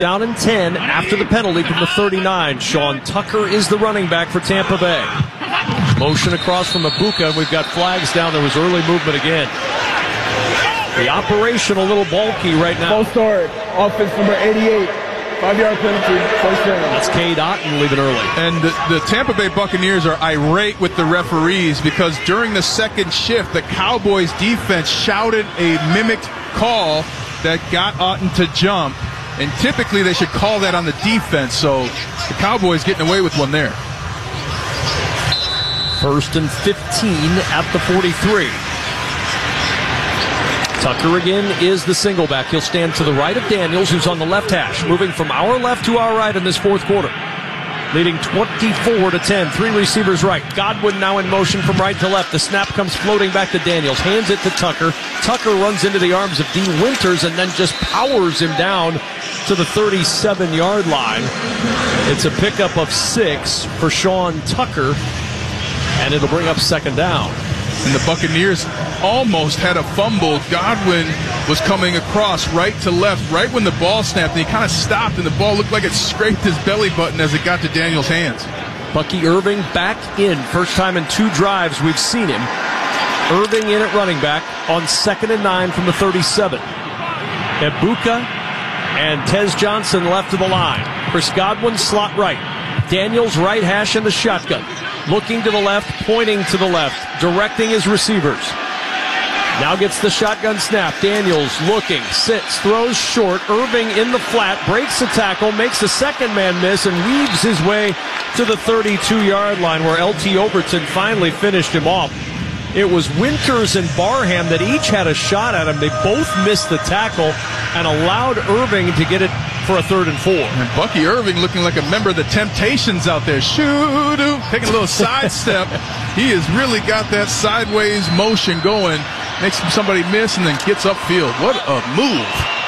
Down in 10 after the penalty from the 39. Sean Tucker is the running back for Tampa Bay. Motion across from Ibuka. We've got flags down. There was early movement again. The operation a little bulky right now. Full start. Offense number 88. 5-yard penalty. First down. That's Cade Otton leaving early. And the Tampa Bay Buccaneers are irate with the referees because during the second shift, the Cowboys defense shouted a mimicked call that got Otton to jump. And typically they should call that on the defense. So the Cowboys getting away with one there. 1st and 15 at the 43. Tucker again is the single back. He'll stand to the right of Daniels, who's on the left hash, moving from our left to our right in this fourth quarter. Leading 24-10. 3 receivers right. Godwin now in motion from right to left. The snap comes floating back to Daniels. Hands it to Tucker. Tucker runs into the arms of Dean Winters and then just powers him down to the 37-yard line. It's a pickup of 6 for Sean Tucker, and it'll bring up second down. And the Buccaneers almost had a fumble. Godwin was coming across right to left right when the ball snapped, and he kind of stopped, and the ball looked like it scraped his belly button as it got to Daniels' hands. Bucky Irving back in. First time in 2 drives we've seen him. Irving in at running back on 2nd and 9 from the 37. Ibuka and Tez Johnson left of the line. Chris Godwin slot right. Daniels right hash in the shotgun. Looking to the left, pointing to the left, directing his receivers. Now gets the shotgun snap. Daniels looking, sits, throws short. Irving in the flat, breaks the tackle, makes the second man miss, and weaves his way to the 32-yard line where L.T. Overton finally finished him off. It was Winters and Barham that each had a shot at him. They both missed the tackle and allowed Irving to get it for a 3rd and 4. And Bucky Irving looking like a member of the Temptations out there. Shoo-doo, taking a little sidestep. He has really got that sideways motion going. Makes somebody miss and then gets upfield. What a move.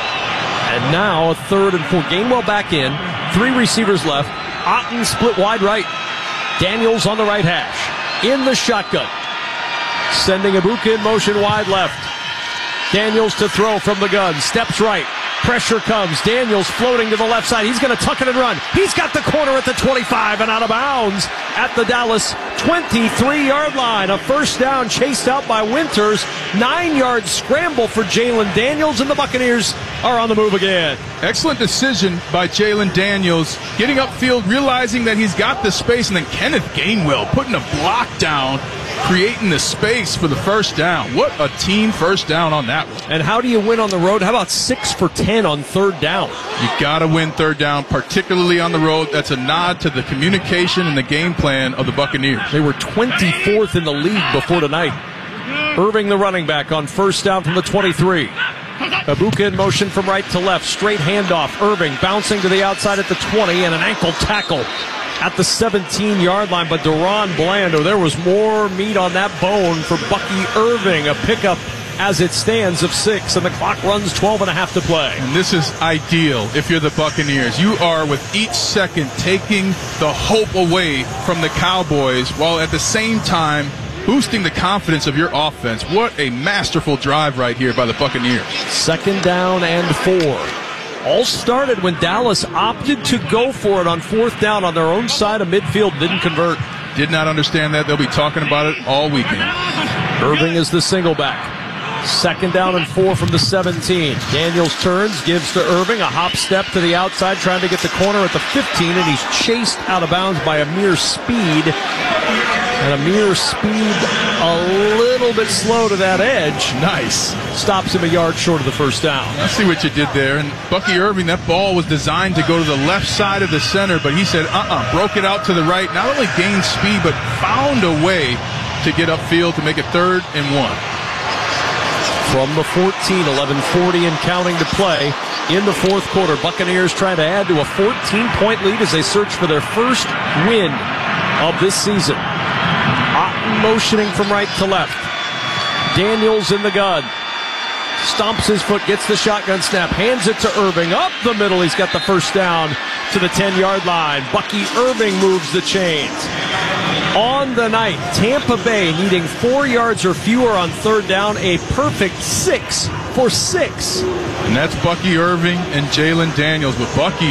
And now a 3rd and 4. Gainwell back in. 3 receivers left. Otton split wide right. Daniels on the right hash. In the shotgun. Sending Ibuka in motion wide left. Daniels to throw from the gun. Steps right. Pressure comes. Daniels floating to the left side. He's going to tuck it and run. He's got the corner at the 25 and out of bounds at the Dallas 23-yard line. A first down chased out by Winters. 9-yard scramble for Jalen Daniels, and the Buccaneers are on the move again. Excellent decision by Jalen Daniels. Getting upfield, realizing that he's got the space, and then Kenneth Gainwell putting a block down, creating the space for the first down. What a team first down on that one. And how do you win on the road? How about 6 for 10 on 3rd down? You got to win 3rd down, particularly on the road. That's a nod to the communication and the game plan of the Buccaneers. They were 24th in the league before tonight. Irving, the running back, on 1st down from the 23. Ibuka in motion from right to left. Straight handoff. Irving bouncing to the outside at the 20 and an ankle tackle at the 17-yard line. But Deron Blando, there was more meat on that bone for Bucky Irving. A pickup as it stands of 6, and the clock runs 12 and a half to play. And this is ideal if you're the Buccaneers. You are, with each second, taking the hope away from the Cowboys while at the same time boosting the confidence of your offense. What a masterful drive right here by the Buccaneers. 2nd down and 4. All started when Dallas opted to go for it on 4th down on their own side of midfield. Didn't convert. Did not understand that. They'll be talking about it all weekend. Irving is the single back. 2nd down and 4 from the 17. Daniels turns, gives to Irving. A hop step to the outside, trying to get the corner at the 15, and he's chased out of bounds by Amir Speed. And Amir Speed a little bit slow to that edge. Nice. Stops him a yard short of the first down. I see what you did there. And Bucky Irving, that ball was designed to go to the left side of the center, but he said, broke it out to the right. Not only gained speed, but found a way to get upfield to make it 3rd and 1. From the 14, 11:40 and counting to play in the 4th quarter. Buccaneers trying to add to a 14-point lead as they search for their first win of this season. Otton motioning from right to left. Daniels in the gun. Stomps his foot, gets the shotgun snap, hands it to Irving. Up the middle, he's got the first down to the 10-yard line. Bucky Irving moves the chains. On the night, Tampa Bay needing 4 yards or fewer on 3rd down, a perfect 6 for 6. And that's Bucky Irving and Jalen Daniels. But Bucky